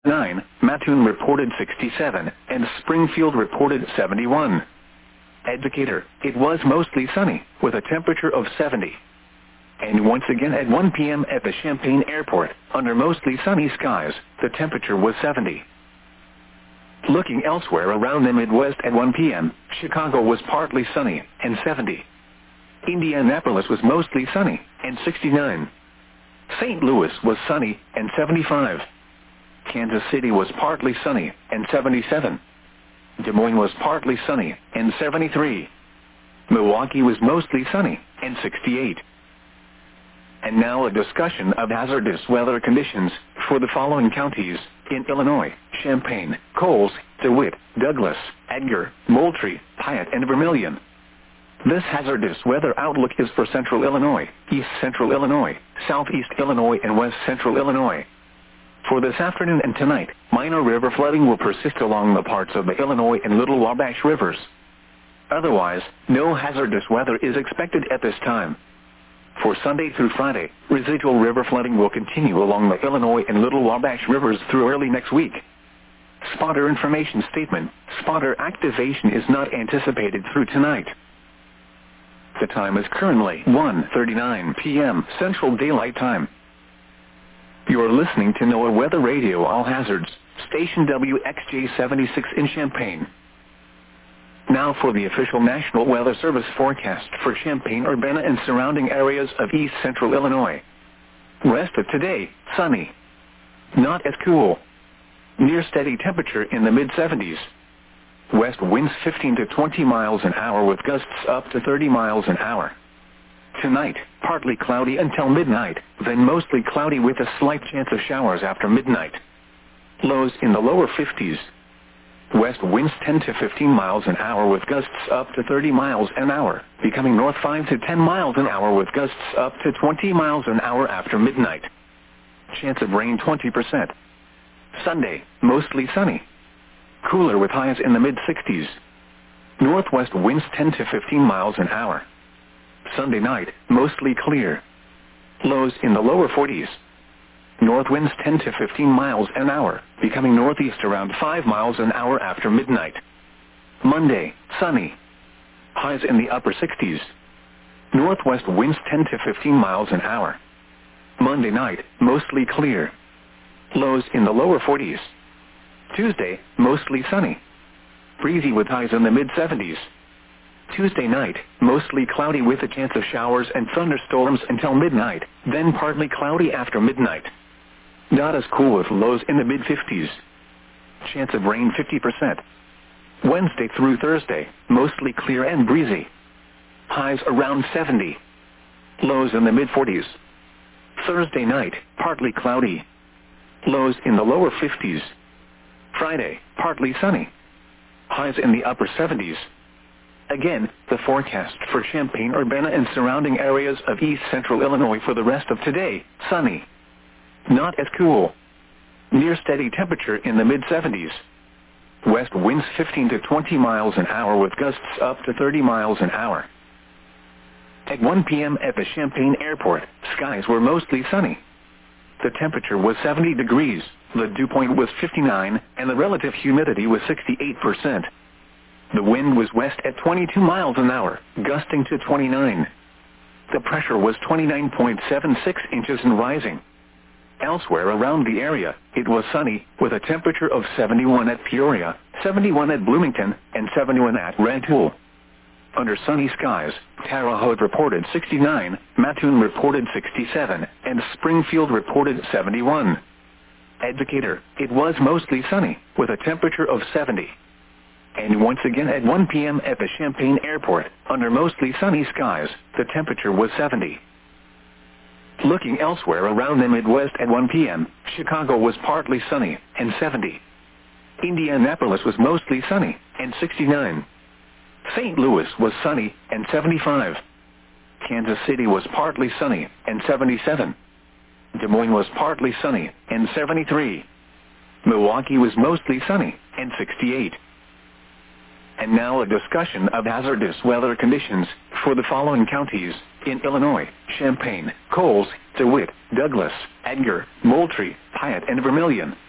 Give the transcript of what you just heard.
69, Mattoon reported 67, and Springfield reported 71. Decatur, it was mostly sunny, with a temperature of 70. And once again at 1 p.m. at the Champaign Airport, under mostly sunny skies, the temperature was 70. Looking elsewhere around the Midwest at 1 p.m., Chicago was partly sunny, and 70. Indianapolis was mostly sunny, and 69. St. Louis was sunny, and 75. Kansas City was partly sunny, and 77. Des Moines was partly sunny, and 73. Milwaukee was mostly sunny, and 68. And now a discussion of hazardous weather conditions for the following counties in Illinois: Champaign, Coles, DeWitt, Douglas, Edgar, Moultrie, Piatt, and Vermilion. This hazardous weather outlook is for central Illinois, east central Illinois, southeast Illinois, and west central Illinois. For this afternoon and tonight, minor river flooding will persist along the parts of the Illinois and Little Wabash rivers. Otherwise, no hazardous weather is expected at this time. For Sunday through Friday, residual river flooding will continue along the Illinois and Little Wabash rivers through early next week. Spotter information statement: spotter activation is not anticipated through tonight. The time is currently 1:39 p.m. Central Daylight Time. You are listening to NOAA Weather Radio All Hazards, station WXJ-76 in Champaign. Now for the official National Weather Service forecast for Champaign-Urbana and surrounding areas of east central Illinois. Rest of today, sunny. Not as cool. Near steady temperature in the mid-70s. West winds 15 to 20 miles an hour with gusts up to 30 miles an hour. Tonight, partly cloudy until midnight, then mostly cloudy with a slight chance of showers after midnight. Lows in the lower 50s. West winds 10 to 15 miles an hour with gusts up to 30 miles an hour, becoming north 5 to 10 miles an hour with gusts up to 20 miles an hour after midnight. Chance of rain 20%. Sunday, mostly sunny. Cooler with highs in the mid-60s. Northwest winds 10 to 15 miles an hour. Sunday night, mostly clear. Lows in the lower 40s. North winds 10 to 15 miles an hour, becoming northeast around 5 miles an hour after midnight. Monday, sunny. Highs in the upper 60s. Northwest winds 10 to 15 miles an hour. Monday night, mostly clear. Lows in the lower 40s. Tuesday, mostly sunny. Breezy with highs in the mid-70s. Tuesday night, mostly cloudy with a chance of showers and thunderstorms until midnight, then partly cloudy after midnight. Not as cool with lows in the mid-50s. Chance of rain 50%. Wednesday through Thursday, mostly clear and breezy. Highs around 70. Lows in the mid-40s. Thursday night, partly cloudy. Lows in the lower 50s. Friday, partly sunny. Highs in the upper 70s. Again, the forecast for Champaign-Urbana and surrounding areas of east central Illinois for the rest of today: sunny. Not as cool. Near steady temperature in the mid-70s. West winds 15 to 20 miles an hour with gusts up to 30 miles an hour. At 1 p.m. at the Champaign Airport, skies were mostly sunny. The temperature was 70 degrees, the dew point was 59, and the relative humidity was 68%. The wind was west at 22 miles an hour, gusting to 29. The pressure was 29.76 inches and rising. Elsewhere around the area, it was sunny, with a temperature of 71 at Peoria, 71 at Bloomington, and 71 at Red Hook. Under sunny skies, Terre Haute reported 69, Mattoon reported 67, and Springfield reported 71. At Decatur, it was mostly sunny, with a temperature of 70. And once again at 1 p.m. at the Champaign Airport, under mostly sunny skies, the temperature was 70. Looking elsewhere around the Midwest at 1 p.m., Chicago was partly sunny, and 70. Indianapolis was mostly sunny, and 69. St. Louis was sunny, and 75. Kansas City was partly sunny, and 77. Des Moines was partly sunny, and 73. Milwaukee was mostly sunny, and 68. And now a discussion of hazardous weather conditions for the following counties in Illinois: Champaign, Coles, DeWitt, Douglas, Edgar, Moultrie, Piatt, and Vermilion.